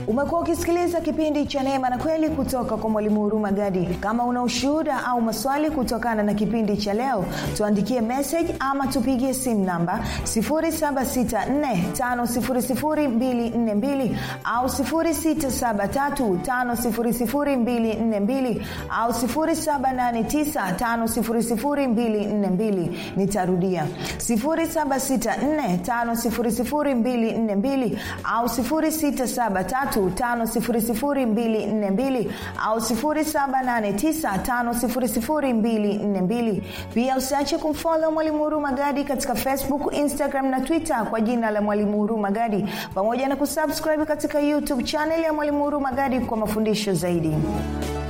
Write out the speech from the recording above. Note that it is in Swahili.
Umekuwa ukisikiliza kipindi cha Neema na Kweli kutoka kwa Mwalimu Huruma Gadi. Kama una ushuhuda au maswali kutokana na kipindi cha leo, tuandikie message ama tupigie simu namba 0764500242 au 0673500242 au 0789500242. Nitarudia 0764500242 au 0673500242 au 0789500242. Pia usiache kumfollow Mwalimu Huruma Gadi katika Facebook, Instagram na Twitter kwa jina la Mwalimu Huruma Gadi, pamoja na kusubscribe katika YouTube channel ya Mwalimu Huruma Gadi kwa mafundisho zaidi.